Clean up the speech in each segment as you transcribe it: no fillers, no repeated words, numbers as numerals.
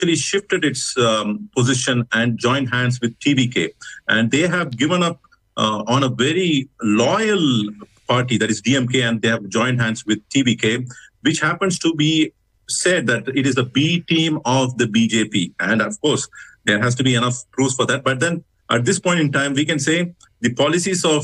actually shifted its position and joined hands with TVK. And they have given up on a very loyal party, that is DMK, and they have joined hands with TVK, which happens to be said that it is the B team of the BJP. And of course, there has to be enough proofs for that. But then at this point in time, we can say the policies of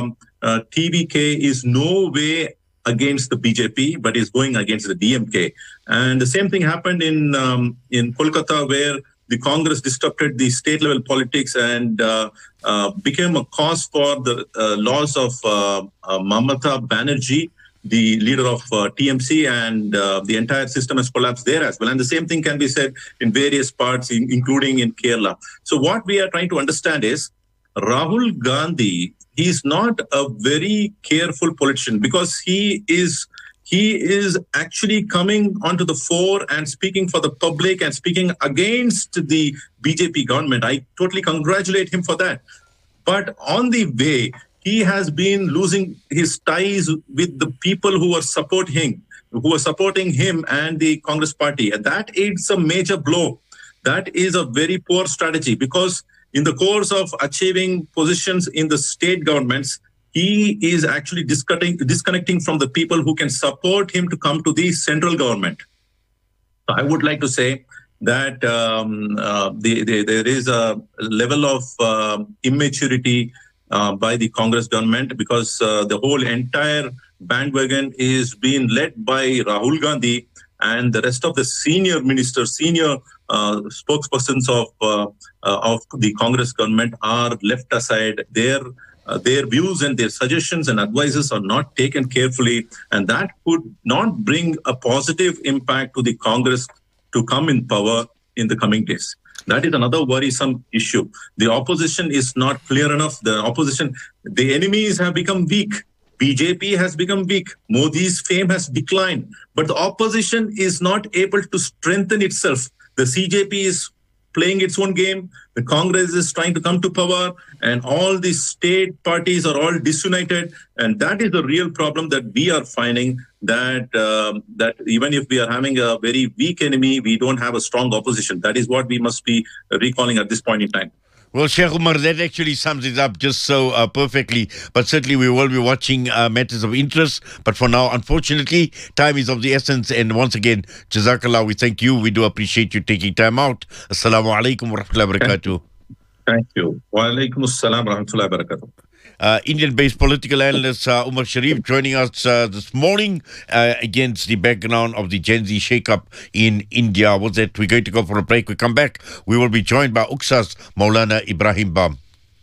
TVK is no way against the BJP, but is going against the DMK. And the same thing happened in Kolkata, where the Congress disrupted the state-level politics and became a cause for the loss of Mamata Banerjee, the leader of TMC, and the entire system has collapsed there as well. And the same thing can be said in various parts, including in Kerala. So what we are trying to understand is Rahul Gandhi, he is not a very careful politician, because he is actually coming onto the fore and speaking for the public and speaking against the BJP government. I totally congratulate him for that. But on the way, he has been losing his ties with the people who are supporting him and the Congress party. And that is a major blow. That is a very poor strategy, because in the course of achieving positions in the state governments, he is actually disconnecting from the people who can support him to come to the central government. So I would like to say that there is a level of immaturity by the Congress government, because the whole entire bandwagon is being led by Rahul Gandhi, and the rest of the senior ministers, senior spokespersons of the Congress government are left aside. Their views and their suggestions and advices are not taken carefully, and that could not bring a positive impact to the Congress to come in power in the coming days. That is another worrisome issue. The opposition is not clear enough. The enemies have become weak. BJP has become weak. Modi's fame has declined. But the opposition is not able to strengthen itself. The CJP is playing its own game. The Congress is trying to come to power, and all the state parties are all disunited. And that is the real problem that we are finding, that even if we are having a very weak enemy, we don't have a strong opposition. That is what we must be recalling at this point in time. Well, Sheikh Umar, that actually sums it up just so perfectly. But certainly we will be watching matters of interest. But for now, unfortunately, time is of the essence. And once again, Jazakallah, we thank you. We do appreciate you taking time out. Assalamu alaikum wa rahmatullahi wa barakatuh. Thank you. Wa alaikum assalam wa rahmatullahi wa barakatuh. Indian-based political analyst Umar Sharif joining us this morning against the background of the Gen Z shake-up in India. We're going to go for a break. We come back. We will be joined by UXA's Maulana Ibrahim Bam.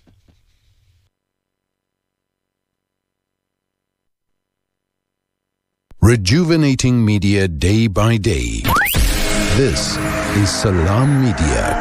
Rejuvenating media day by day. This is Salam Media.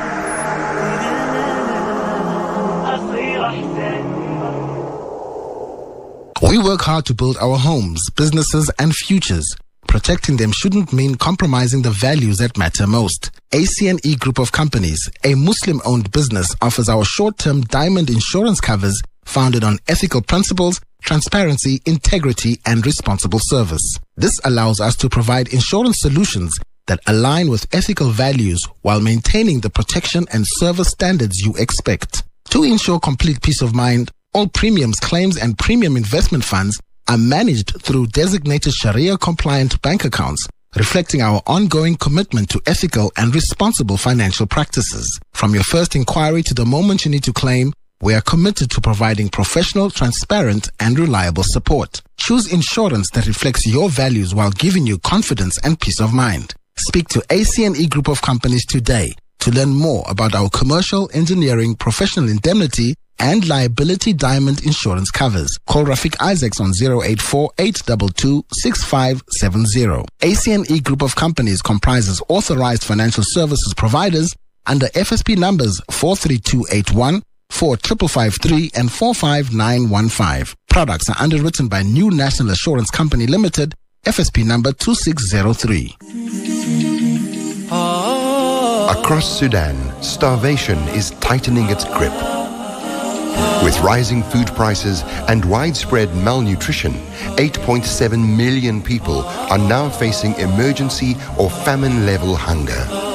We work hard to build our homes, businesses, and futures. Protecting them shouldn't mean compromising the values that matter most. ACNE Group of Companies, a Muslim-owned business, offers our short-term diamond insurance covers founded on ethical principles, transparency, integrity, and responsible service. This allows us to provide insurance solutions that align with ethical values while maintaining the protection and service standards you expect. To ensure complete peace of mind, all premiums, claims, and premium investment funds are managed through designated Sharia-compliant bank accounts, reflecting our ongoing commitment to ethical and responsible financial practices. From your first inquiry to the moment you need to claim, we are committed to providing professional, transparent, and reliable support. Choose insurance that reflects your values while giving you confidence and peace of mind. Speak to ACNE Group of Companies today to learn more about our commercial, engineering, professional indemnity, and liability diamond insurance covers. Call Rafiq Isaacs on 084-822-6570. ACNE Group of Companies comprises authorized financial services providers under FSP numbers 43281, 4553, and 45915. Products are underwritten by New National Assurance Company Limited, FSP number 2603. Across Sudan, starvation is tightening its grip. With rising food prices and widespread malnutrition, 8.7 million people are now facing emergency or famine-level hunger.